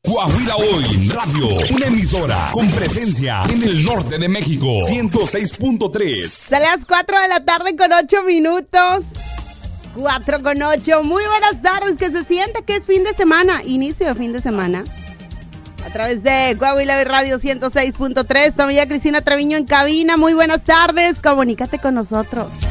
Coahuila Hoy Radio, una emisora con presencia en el norte de México, 106.3. Sale a las 4 de la tarde con 8 minutos. 4 con 8. Muy buenas tardes, que se siente que es fin de semana, inicio de fin de semana. A través de Coahuila Hoy Radio 106.3, tu amiga Cristina Treviño en cabina. Muy buenas tardes, comunícate con nosotros.